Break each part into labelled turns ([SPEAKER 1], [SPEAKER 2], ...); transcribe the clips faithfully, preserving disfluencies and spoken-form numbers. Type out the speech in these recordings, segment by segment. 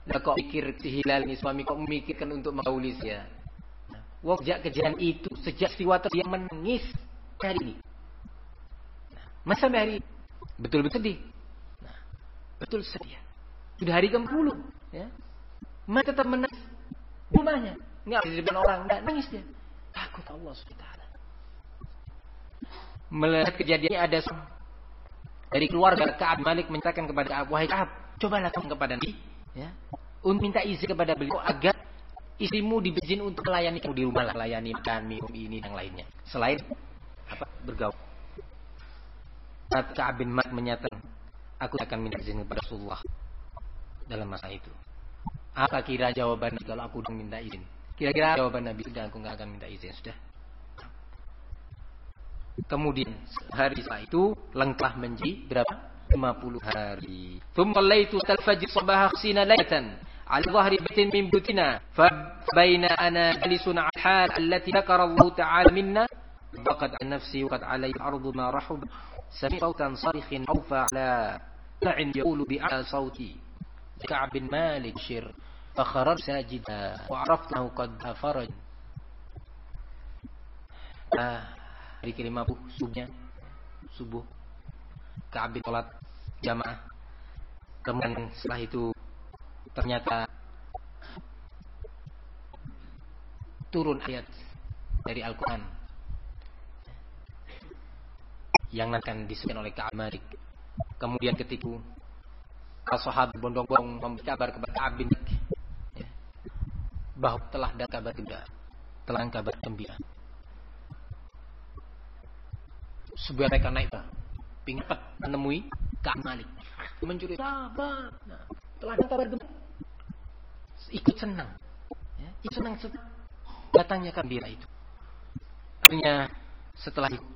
[SPEAKER 1] Nah, kok pikir si Hilal ini suami kok memikirkan untuk menggauli saya. Wong sejak kejadian itu, sejak peristiwa dia menangis hari ini. Nah, masa sampai hari ini betul-betul sedih. Nah, betul sedih. Sudah hari ke sepuluh, ya. Mas tetap menangis rumahnya. Enggak di depan orang, enggak nangis dia. Takut Allah subhanahu wa taala. Melihat kejadian ini ada dari keluarga Ka'ab Malik menceritakan kepada Ka'ab, wahai Ka'ab, cobalah kamu kepada Nabi, ya, untuk minta izin kepada beliau agar istrimu dibizin untuk melayani kamu di rumah, lah, melayani makan, minum ini yang lainnya. Selain apa bergaul. Saat Ka'ab bin Malik menyatakan, aku akan minta izin kepada Rasulullah dalam masa itu. Apa kira jawaban Nabi kalau aku udah minta izin? Kira-kira jawaban Nabi, sudah aku nggak akan minta izin, sudah. Kemudian hari setelah itu lengkap menjadi berapa? lima puluh hari. Thumma laitu al-fajr sabaha khsina laylatan ala dhahri baitin min butina fa baina ana jalisun ala hal allati dhakara Allah ta'ala minna faqad an nafsi wa qad alayhi al-ardu ma rahub sami sautan sarikhin awfa ala ta'in yaqulu bi ala sauti Ka'ab bin Malik shir fa kharaj sajida wa araftahu qad faraj. Hari ke lima puluh subuhnya subuh Ka'ab bin salat jamaah. Kemudian setelah itu ternyata turun ayat dari Al-Quran yang akan disebutkan oleh Ka'ab Malik. Kemudian ketika para sahabat bondong-bondong memberi kabar kepada Ka'ab bin Malik, ya, bahwa telah ada kabar gembira, telah kabar gembira. Sebuah mereka naik pingin menemui Ka'ab Malik, mencuri sahabat. Nah, telah ada kabar gembira, ikut senang, ya, ikut senang datangnya gembira itu. Akhirnya setelah itu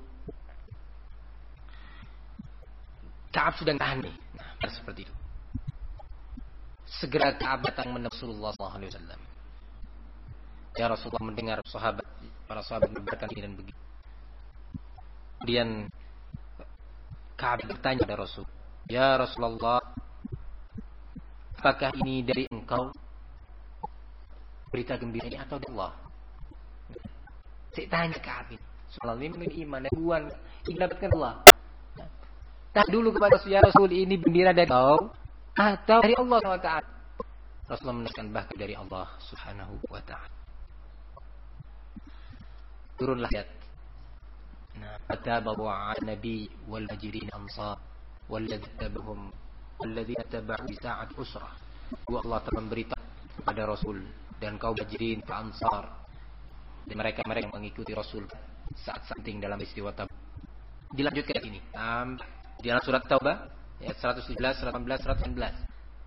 [SPEAKER 1] Ka'ab sudah tahan nih, nah, seperti itu. Segera Ka'ab datang menghadap Rasulullah sallallahu alaihi wasallam. Ya Rasulullah, mendengar sahabat, para sahabat berkata ini dan begitu. Kemudian Ka'ab bertanya kepada Rasul, ya Rasulullah, apakah ini dari engkau berita gembira ini atau dari Allah? Saya tanya Ka'ab ini, soal ini menurut iman dan buan ini dapatkan Allah. Tak dulu kepada Rasul, ya Rasul, ini gembira dari engkau atau dari Allah subhanahu wa taala? Rasulullah menegaskan bahkan dari Allah subhanahu wa taala. Turunlah ayat. Nah, fatabahu 'ala nabi wal muhajirin ansar walladzina tabahum walladzina tabahu bi sa'at usra. Wa Allah telah memberitahu kepada Rasul dan kaum muhajirin ke ansar dan mereka-mereka yang mengikuti Rasul saat penting dalam istiwa Tabuk. Dilanjutkan ini. Um, di dalam surat Taubah ayat seratus tujuh belas, seratus delapan belas, seratus sembilan belas.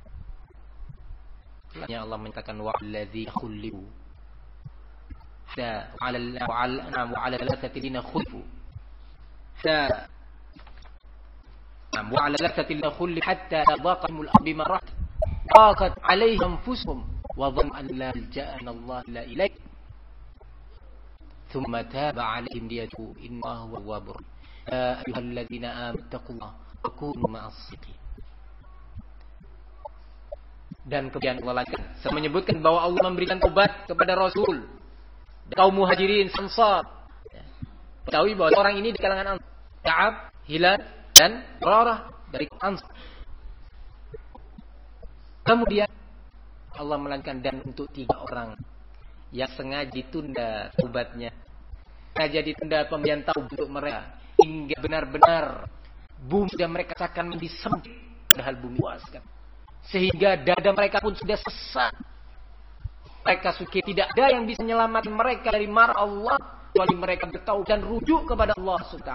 [SPEAKER 1] Ya Allah menyatakan wa'alladzi khulifu da 'ala wa'ala wa 'ala thalathati khulifu da wa 'ala thalathati khulif hatta dhaqamu al-ardu bima rahat dhaqat 'alaihim anfusuhum wa dhannu an la malja'a min Allah illa ilayhi thumma taba 'alaihim liyatubu innahu huwal tawwabur rahim ya ayyuhalladzina amanu taqullaha wa kunu ma'as siddiqin. Dan kemudian Allah lanjutkan, saya menyebutkan bahwa Allah memberikan obat kepada Rasul dan kaum muhajirin ansar. Ketahui bahwa orang ini di kalangan ansar, Ka'ab, Hilal dan Rarah dari ansar. Kemudian Allah melanjutkan, dan untuk tiga orang yang sengaja ditunda taubatnya, sengaja ditunda pemberian taubat untuk mereka hingga benar-benar bumi sudah mereka akan menjadi sempit, padahal bumi luas kan. Sehingga dada mereka pun sudah sesat. Mereka suki tidak ada yang bisa menyelamatkan mereka dari marah Allah kecuali mereka bertaubat dan rujuk kepada Allah subhanahu wa taala.